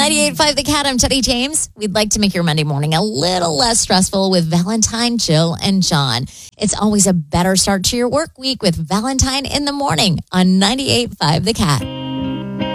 98.5 The Cat, I'm Teddy James. We'd like to make your Monday morning a little less stressful with Valentine, Jill, and John. It's always a better start to your work week with Valentine in the morning on 98.5 The Cat.